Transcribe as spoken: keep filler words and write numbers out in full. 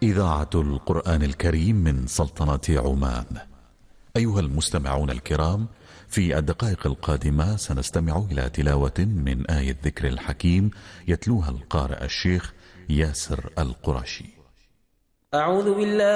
إذاعة القرآن الكريم من سلطنة عمان. أيها المستمعون الكرام، في الدقائق القادمة سنستمع إلى تلاوة من آية الذكر الحكيم يتلوها القارئ الشيخ ياسر القرشي. أعوذ بالله